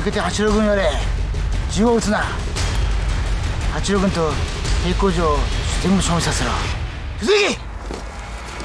けて八郎軍やれ。銃を撃つな。八郎軍と平行上全部消滅させろ。急げ。